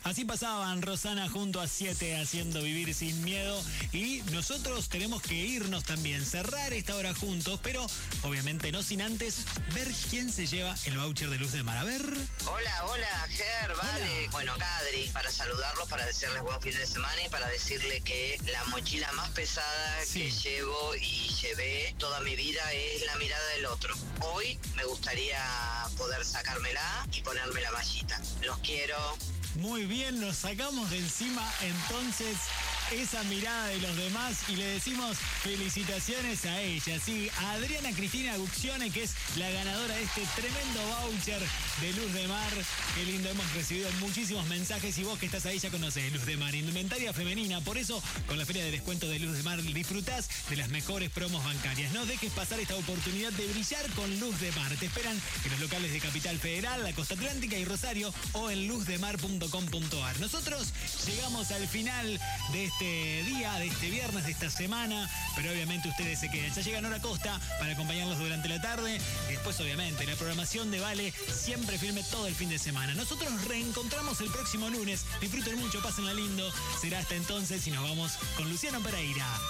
Así pasaban Rosana junto a 7 haciendo Vivir Sin Miedo, y nosotros tenemos que irnos también, cerrar esta hora juntos, pero obviamente no sin antes ver quién se lleva el voucher de Luz de Mar. A ver. Hola, Ger, vale. Bueno, Cadri, para saludarlos, para desearles buen fin de semana y para decirle que la mochila más pesada que llevo y llevé toda mi vida es la mirada del otro. Hoy me gustaría poder sacármela y ponerme la mallita. Los quiero. Muy bien, nos sacamos de encima entonces esa mirada de los demás y le decimos felicitaciones a ella, sí, a Adriana Cristina Guccione, que es la ganadora de este tremendo voucher de Luz de Mar. Qué lindo, hemos recibido muchísimos mensajes y vos que estás ahí ya conocés Luz de Mar, indumentaria femenina. Por eso, con la feria de descuento de Luz de Mar disfrutás de las mejores promos bancarias. No dejes pasar esta oportunidad de brillar con Luz de Mar. Te esperan en los locales de Capital Federal, la Costa Atlántica y Rosario, o en luzdemar.com.ar. Nosotros llegamos al final de este día, de este viernes, de esta semana, pero obviamente ustedes se quedan. Ya llegan Hora Costa para acompañarlos durante la tarde y después obviamente la programación de Vale siempre firme todo el fin de semana. Nosotros nos reencontramos el próximo lunes. Disfruten mucho, pásenla lindo. Será hasta entonces y nos vamos con Luciano Pereira.